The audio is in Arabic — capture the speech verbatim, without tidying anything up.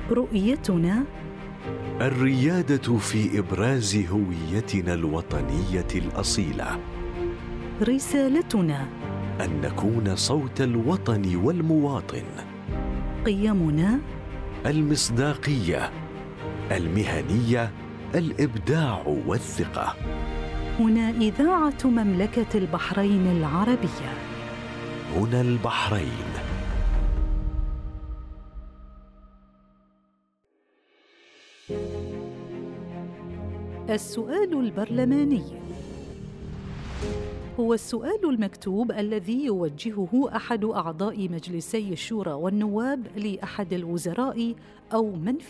رؤيتنا الريادة في إبراز هويتنا الوطنية الأصيلة. رسالتنا أن نكون صوت الوطن والمواطن. قيمنا المصداقية، المهنية، الإبداع والثقة. هنا إذاعة مملكة البحرين العربية. هنا البحرين. السؤال البرلماني هو السؤال المكتوب الذي يوجهه أحد أعضاء مجلسي الشورى والنواب لأحد الوزراء أو من